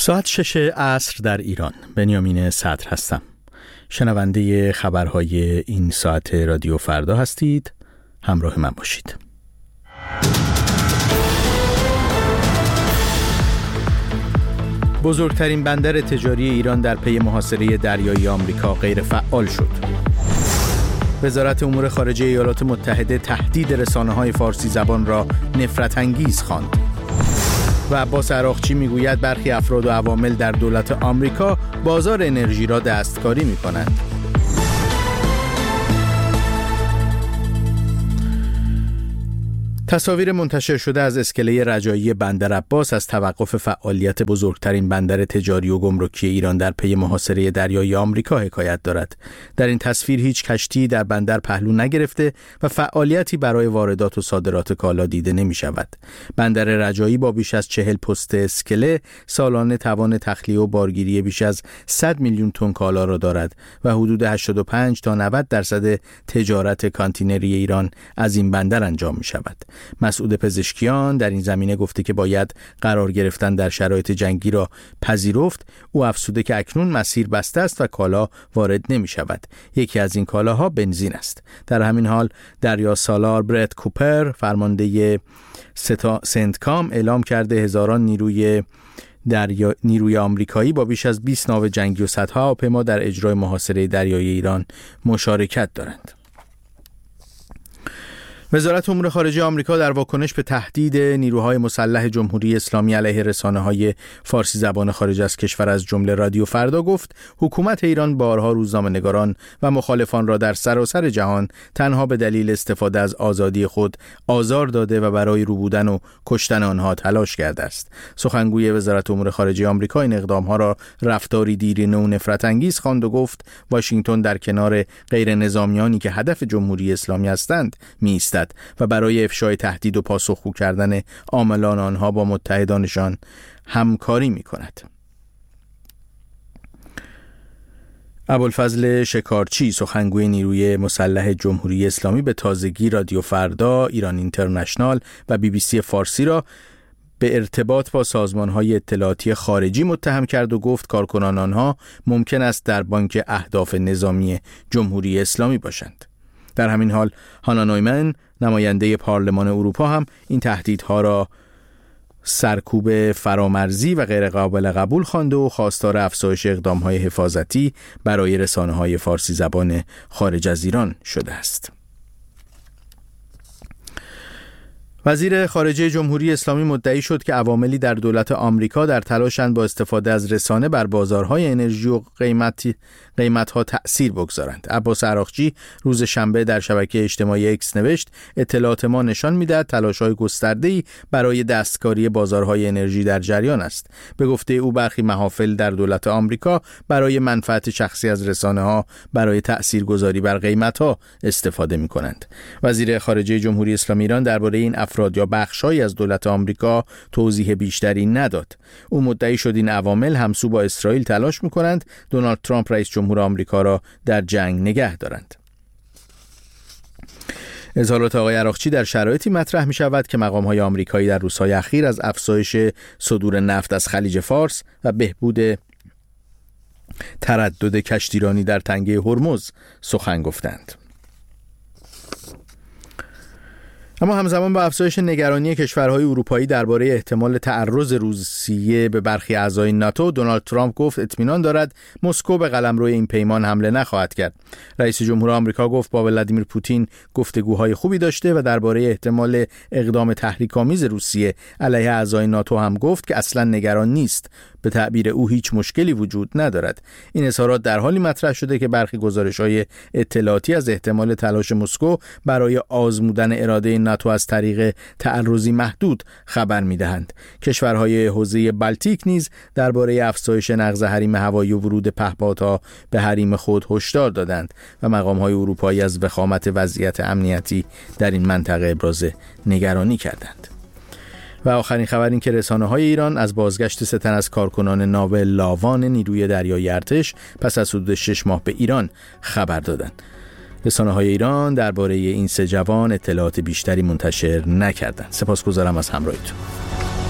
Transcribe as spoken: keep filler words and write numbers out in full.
ساعت شش عصر در ایران. بنیامین صدر هستم. شنونده خبرهای این ساعت رادیو فردا هستید. همراه من باشید. بزرگترین بندر تجاری ایران در پی محاصره دریایی آمریکا غیر فعال شد. وزارت امور خارجه ایالات متحده تهدید رسانه‌های فارسی زبان را نفرت انگیز خواند. و عباس عراقچی میگوید برخی افراد و عوامل در دولت آمریکا بازار انرژی را دستکاری می‌کنند. تصاویر منتشر شده از اسکله رجایی بندر عباس از توقف فعالیت بزرگترین بندر تجاری و گمرکی ایران در پی محاصره دریایی آمریکا حکایت دارد. در این تصویر هیچ کشتی در بندر پهلو نگرفته و فعالیتی برای واردات و صادرات کالا دیده نمی شود. بندر رجایی با بیش از چهل پست اسکله سالانه توان تخلیه و بارگیری بیش از صد میلیون تن کالا را دارد و حدود هشتاد و پنج تا نود درصد تجارت کانتینری ایران از این بندر انجام می شود. مسعود پزشکیان در این زمینه گفته که باید قرار گرفتن در شرایط جنگی را پذیرفت. او افزوده که اکنون مسیر بسته است و کالا وارد نمی شود. یکی از این کالاها بنزین است. در همین حال دریا سالار برت کوپر فرمانده سنتکام اعلام کرده هزاران نیروی دریا... نیروی آمریکایی با بیش از بیست ناو جنگی و صدها هواپیما در اجرای محاصره دریایی ایران مشارکت دارند. وزارت امور خارجه آمریکا در واکنش به تهدید نیروهای مسلح جمهوری اسلامی علیه رسانه‌های فارسی زبان خارج از کشور از جمله رادیو فردا گفت حکومت ایران بارها روزنامه‌نگاران و مخالفان را در سراسر جهان تنها به دلیل استفاده از آزادی خود آزار داده و برای روبودن و کشتن آنها تلاش کرده است. سخنگوی وزارت امور خارجه آمریکا این اقدام‌ها را رفتاری دیرینه و نفرت انگیز خواند و گفت واشنگتن در کنار غیر نظامیانی که هدف جمهوری اسلامی هستند می‌ایستد و برای افشای تهدید و پاسخگو کردن عاملان آنها با متحدانشان همکاری می کند. ابوالفضل شکارچی سخنگوی نیروی مسلح جمهوری اسلامی به تازگی رادیو فردا، ایران اینترنشنال و بی بی سی فارسی را به ارتباط با سازمان‌های اطلاعاتی خارجی متهم کرد و گفت کارکنان آنها ممکن است در بانک اهداف نظامی جمهوری اسلامی باشند. در همین حال هانا نویمن نماینده پارلمان اروپا هم این تهدیدها را سرکوب فرامرزی و غیر قابل قبول خوانده و خواستار افزایش اقدام‌های حفاظتی برای رسانه‌های فارسی زبان خارج از ایران شده است. وزیر خارجه جمهوری اسلامی مدعی شد که عواملی در دولت آمریکا در تلاشند با استفاده از رسانه بر بازارهای انرژی و قیمت قیمت‌ها تأثیر بگذارند. عباس عراقچی روز شنبه در شبکه اجتماعی اکس نوشت اطلاعات ما نشان می‌دهد تلاش‌های گسترده‌ای برای دستکاری بازارهای انرژی در جریان است. به گفته او برخی محافل در دولت آمریکا برای منفعت شخصی از رسانه‌ها برای تأثیرگذاری بر قیمت‌ها استفاده می‌کنند. وزیر خارجه جمهوری اسلامی ایران درباره این افراد یا بخش‌هایی از دولت آمریکا توضیح بیشتری نداد. او مدعی شد این عوامل همسو با اسرائیل تلاش می‌کنند دونالد ترامپ رئیس جمهور آمریکا را در جنگ نگه دارند. اظهارات آقای عراقچی در شرایطی مطرح می شود که مقام‌های آمریکایی در روزهای اخیر از افزایش صدور نفت از خلیج فارس و بهبود تردد کشتیرانی در تنگه هرمز سخن گفتند. اما همزمان با افزایش نگرانی کشورهای اروپایی درباره احتمال تعرض روسیه به برخی اعضای ناتو، دونالد ترامپ گفت اطمینان دارد مسکو به قلمرو این پیمان حمله نخواهد کرد. رئیس جمهور آمریکا گفت با ولادیمیر پوتین گفتگوهای خوبی داشته و درباره احتمال اقدام تحریک‌آمیز روسیه علیه اعضای ناتو هم گفت که اصلا نگران نیست. به تعبیر او هیچ مشکلی وجود ندارد. این اظهارات در حالی مطرح شده که برخی گزارش‌های اطلاعاتی از احتمال تلاش مسکو برای آزمودن اراده ناتو از طریق تعرضی محدود خبر می‌دهند. کشورهای حوزه بالتیک نیز درباره افزایش نقض حریم هوایی و ورود پهپادها به حریم خود هشدار دادند و مقام‌های اروپایی از وخامت وضعیت امنیتی در این منطقه ابراز نگرانی کردند. و آخرین خبر این که رسانه‌های ایران از بازگشت سه تن از کارکنان ناو لاوان نیروی دریایی ارتش پس از حدود شش ماه به ایران خبر دادند. رسانه‌های ایران درباره این سه جوان اطلاعات بیشتری منتشر نکردند. سپاسگزارم از همراهیتون.